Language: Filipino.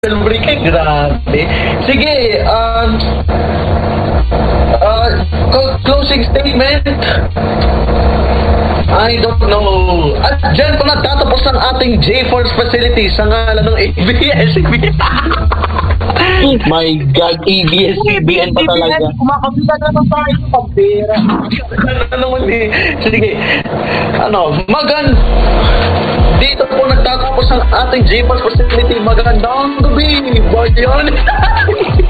break ay grabe. Sige, closing statement. I don't know. At dyan po nagtatapos ang ating J-Force facility sa ngalan ng ABS-CBN. My God, ABS-CBN pa talaga. Kumakabila na ng tayo sa pera. Ano naman eh. Sige. Dito po nagtatapos ang ating J-Force facility. Magandang gabi. Bayan.